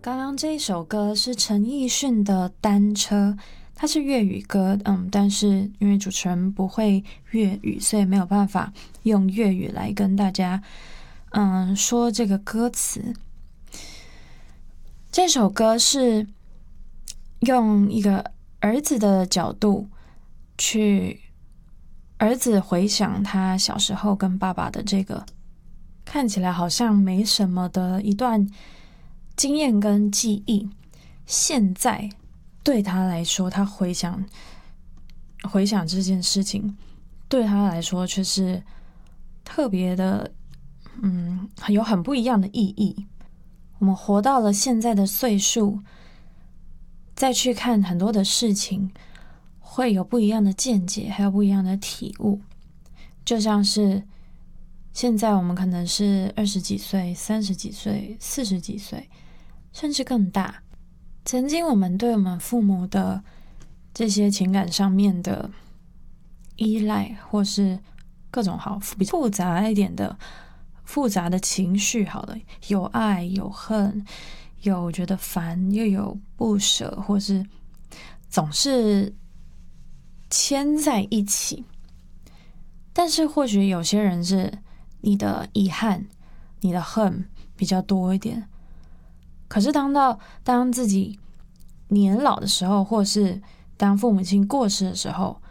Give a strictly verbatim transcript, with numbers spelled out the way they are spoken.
刚刚这一首歌是陈奕迅的《单车》，它是粤语歌，嗯，但是因为主持人不会粤语，所以没有办法用粤语来跟大家，嗯，说这个歌词。这首歌是用一个儿子的角度去，儿子回想他小时候跟爸爸的这个看起来好像没什么的一段经验跟记忆，现在对他来说，他回想回想这件事情，对他来说却是特别的，嗯，有很不一样的意义。我们活到了现在的岁数，再去看很多的事情，会有不一样的见解，还有不一样的体悟。就像是现在我们可能是二十几岁、三十几岁、四十几岁，甚至更大。曾经我们对我们父母的这些情感上面的依赖，或是各种好复杂一点的复杂的情绪，好了，有爱有恨，有觉得烦，又有不舍，或是总是牵在一起。但是或许有些人是你的遗憾，你的恨比较多一点。可是当到当自己年老的时候，或是当父母亲过世的时候，